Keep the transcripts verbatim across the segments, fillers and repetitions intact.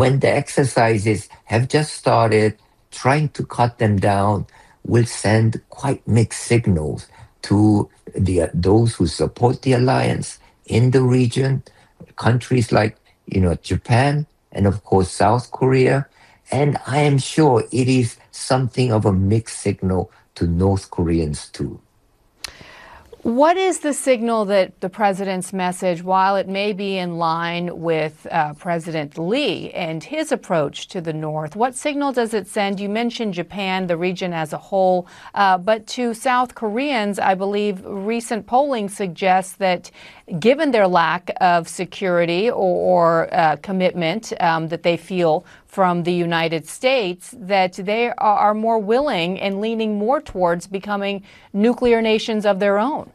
when the exercises have just started, trying to cut them down will send quite mixed signals to the those who support the alliance in the region, countries like you know Japan and of course South Korea. And I am sure it is something of a mixed signal to North Koreans too. What is the signal that the president's message, while it may be in line with uh, President Lee and his approach to the North, what signal does it send? You mentioned Japan, the region as a whole, uh, but to South Koreans, I believe recent polling suggests that given their lack of security or, or uh, commitment um, that they feel from the United States, that they are more willing and leaning more towards becoming nuclear nations of their own.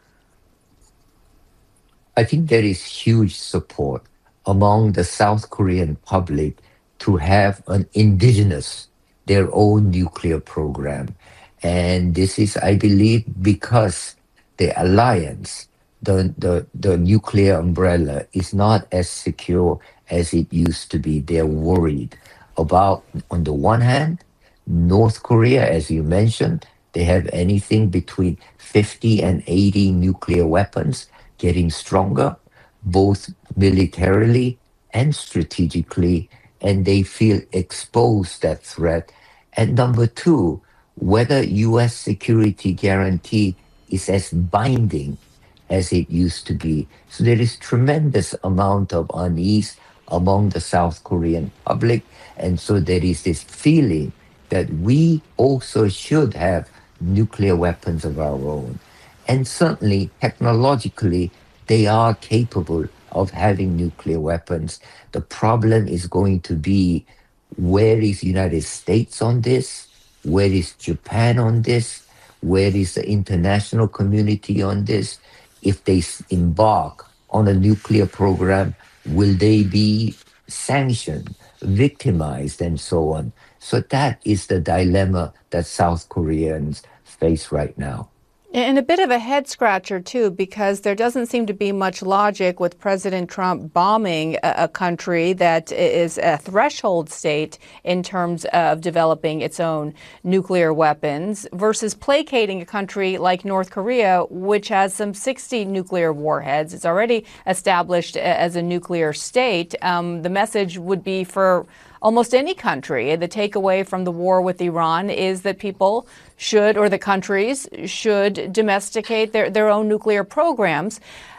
I think there is huge support among the South Korean public to have an indigenous, their own nuclear program. And this is, I believe, because the alliance, the, the, the nuclear umbrella is not as secure as it used to be. They're worried about, on the one hand, North Korea, as you mentioned, they have anything between fifty and eighty nuclear weapons, getting stronger, both militarily and strategically, and they feel exposed that threat. And number two, whether U S security guarantee is as binding as it used to be. So there is tremendous amount of unease among the South Korean public. And so there is this feeling that we also should have nuclear weapons of our own. And certainly, technologically, they are capable of having nuclear weapons. The problem is going to be, where is the United States on this? Where is Japan on this? Where is the international community on this? If they embark on a nuclear program, will they be sanctioned, victimized, and so on? So that is the dilemma that South Koreans face right now. And a bit of a head scratcher, too, because there doesn't seem to be much logic with President Trump bombing a, a country that is a threshold state in terms of developing its own nuclear weapons versus placating a country like North Korea, which has some sixty nuclear warheads. It's already established as a nuclear state. Um, the message would be for almost any country. The takeaway from the war with Iran is that people should, or the countries should, domesticate their, their own nuclear programs.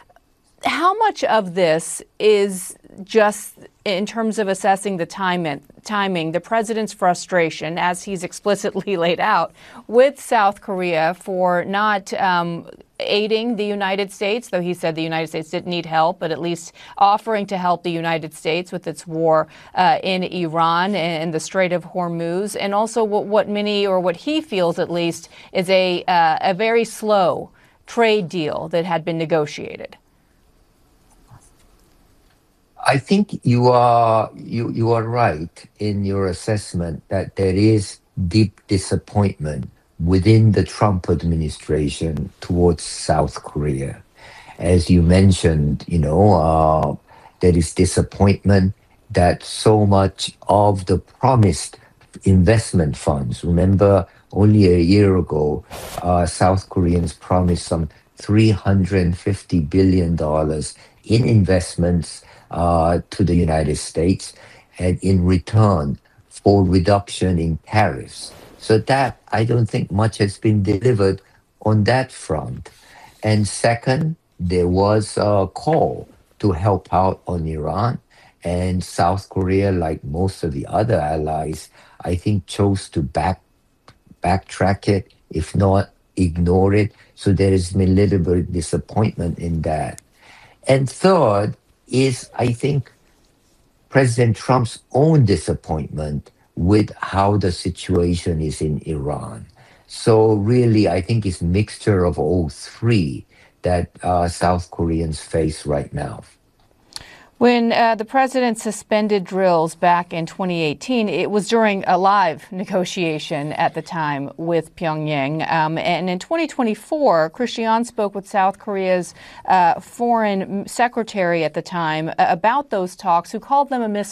How much of this is just in terms of assessing the time, timing, the president's frustration, as he's explicitly laid out, with South Korea for not um, aiding the United States, though he said the United States didn't need help, but at least offering to help the United States with its war uh, in Iran and the Strait of Hormuz, and also what, what many, or what he feels at least, is a, uh, a very slow trade deal that had been negotiated? I think you are you you are right in your assessment that there is deep disappointment within the Trump administration towards South Korea. As you mentioned, you know, uh, there is disappointment that so much of the promised investment funds, remember only a year ago, uh, South Koreans promised some three hundred fifty billion dollars in investments Uh, to the United States, and in return for reduction in tariffs. So that, I don't think much has been delivered on that front. And second, there was a call to help out on Iran, and South Korea, like most of the other allies, I think chose to back backtrack it, if not ignore it. So there has been a little bit of disappointment in that. And third, is, I think, President Trump's own disappointment with how the situation is in Iran. So really, I think it's a mixture of all three that uh, South Koreans face right now. When uh, the president suspended drills back in twenty eighteen, it was during a live negotiation at the time with Pyongyang. Um, and in twenty twenty-four, Christian spoke with South Korea's uh, foreign secretary at the time about those talks, who called them a